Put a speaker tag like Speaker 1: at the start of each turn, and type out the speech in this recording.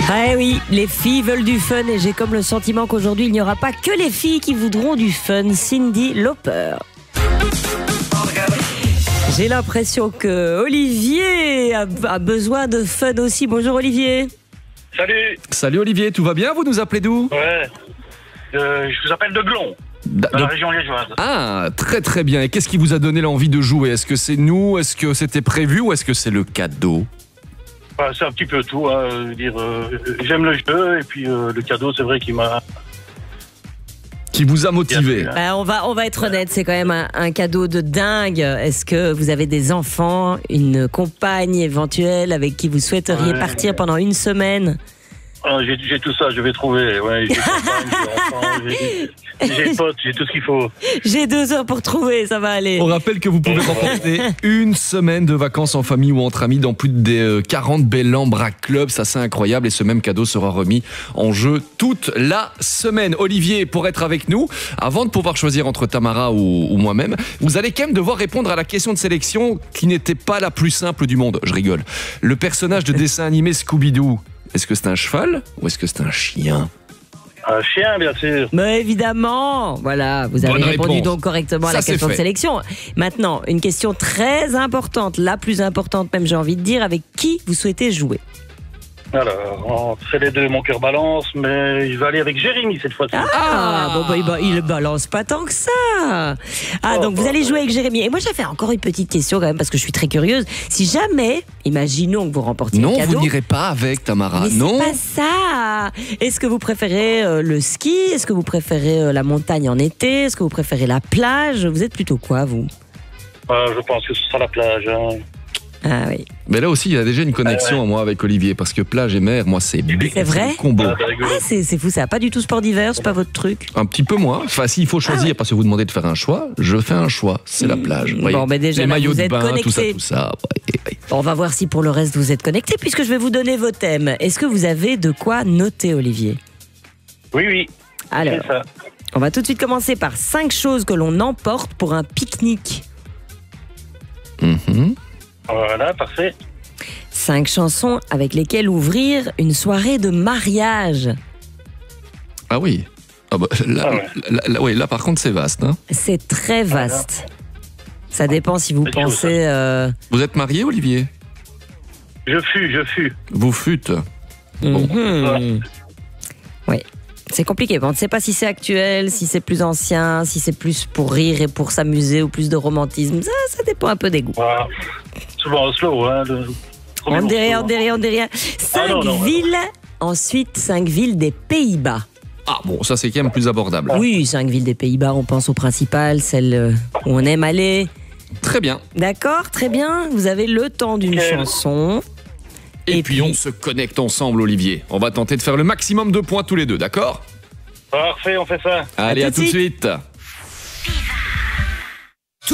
Speaker 1: Ah oui, les filles veulent du fun et j'ai comme le sentiment qu'aujourd'hui il n'y aura pas que les filles qui voudront du fun. Cyndi Lauper. J'ai l'impression que Olivier a besoin de fun aussi. Bonjour Olivier.
Speaker 2: Salut.
Speaker 3: Salut Olivier, tout va bien? Vous nous appelez d'où?
Speaker 2: Ouais. Je vous appelle de Glon, dans la région liégeoise.
Speaker 3: Ah, très très bien. Et qu'est-ce qui vous a donné l'envie de jouer? Est-ce que c'est nous? Est-ce que c'était prévu? Ou est-ce que c'est le cadeau?
Speaker 2: C'est un petit peu tout. Hein. Je veux dire, j'aime le jeu et puis le cadeau, c'est vrai qu'il m'a...
Speaker 3: Qui vous a motivé?
Speaker 1: On va être honnête, c'est quand même un cadeau de dingue. Est-ce que vous avez des enfants, une compagne éventuelle avec qui vous souhaiteriez partir pendant une semaine?
Speaker 2: J'ai tout ça, je vais trouver. Ouais, j'ai compagne, j'ai enfants, j'ai potes, j'ai tout ce qu'il faut.
Speaker 1: J'ai 2 heures pour trouver, ça va aller.
Speaker 3: On rappelle que vous pouvez remporter une semaine de vacances en famille ou entre amis dans plus de 40 Bellambres Brac Club. Ça, c'est incroyable. Et ce même cadeau sera remis en jeu toute la semaine. Olivier, pour être avec nous, avant de pouvoir choisir entre Tamara ou moi-même, vous allez quand même devoir répondre à la question de sélection qui n'était pas la plus simple du monde. Je rigole. Le personnage de dessin animé Scooby-Doo, est-ce que c'est un cheval ou est-ce que c'est un chien?
Speaker 2: Un chien, bien sûr.
Speaker 1: Mais évidemment, voilà, vous avez
Speaker 3: Bonne
Speaker 1: répondu
Speaker 3: réponse.
Speaker 1: donc correctement à la
Speaker 3: Ça, c'est
Speaker 1: question de
Speaker 3: fait.
Speaker 1: sélection. Maintenant, une question très importante, la plus importante même, j'ai envie de dire, avec qui vous souhaitez jouer?
Speaker 2: Alors, entre les deux, mon cœur balance, mais je vais aller avec Jérémy cette fois-ci.
Speaker 1: Il balance pas tant que ça. Donc vous allez jouer avec Jérémy. Et moi, j'avais encore une petite question quand même, parce que je suis très curieuse. Si jamais, imaginons que vous remportiez
Speaker 3: Non,
Speaker 1: le cadeau...
Speaker 3: vous n'irez pas avec Tamara.
Speaker 1: Mais
Speaker 3: Non.
Speaker 1: c'est pas ça. Est-ce que vous préférez le ski? Est-ce que vous préférez la montagne en été? Est-ce que vous préférez la plage? Vous êtes plutôt quoi, vous?
Speaker 2: Je pense que ce sera la plage. Hein.
Speaker 1: Ah oui.
Speaker 3: Mais là aussi, il y a déjà une connexion moi avec Olivier, parce que plage et mer, moi c'est big.
Speaker 1: C'est vrai?
Speaker 3: Le combo.
Speaker 1: C'est fou, ça. Pas du tout sport d'hiver, c'est pas votre truc.
Speaker 3: Un petit peu moins. Enfin, s'il faut choisir, parce que vous demandez de faire un choix, je fais un choix. C'est la plage. Voyez.
Speaker 1: Bon, mais déjà,
Speaker 3: les
Speaker 1: là,
Speaker 3: maillots
Speaker 1: vous
Speaker 3: de
Speaker 1: êtes
Speaker 3: bain,
Speaker 1: connectés.
Speaker 3: tout ça. Ouais.
Speaker 1: On va voir si pour le reste vous êtes connectés, puisque je vais vous donner vos thèmes. Est-ce que vous avez de quoi noter, Olivier?
Speaker 2: Oui.
Speaker 1: Alors,
Speaker 2: C'est ça.
Speaker 1: on va tout de suite commencer par 5 choses que l'on emporte pour un pique-nique.
Speaker 2: Voilà, parfait.
Speaker 1: 5 chansons avec lesquelles ouvrir une soirée de mariage.
Speaker 3: Ah oui. Là, par contre, c'est vaste. Hein.
Speaker 1: C'est très vaste. Ça dépend si vous pensez...
Speaker 3: Vous êtes marié, Olivier?
Speaker 2: Je fus.
Speaker 3: Vous fûtes.
Speaker 1: Oui. C'est compliqué. On ne sait pas si c'est actuel, si c'est plus ancien, si c'est plus pour rire et pour s'amuser ou plus de romantisme. Ça dépend un peu des goûts.
Speaker 2: Voilà. Souvent au slow. Hein,
Speaker 1: On ne dit rien. 5 villes, ensuite 5 villes des Pays-Bas.
Speaker 3: Ah bon, ça c'est quand même plus abordable.
Speaker 1: Oui, 5 villes des Pays-Bas, on pense aux principales, celles où on aime aller.
Speaker 3: Très bien.
Speaker 1: D'accord, très bien. Vous avez le temps d'une chanson.
Speaker 3: Et puis on se connecte ensemble, Olivier. On va tenter de faire le maximum de points tous les deux, d'accord?
Speaker 2: Parfait, on fait ça.
Speaker 3: Allez, à tout de suite.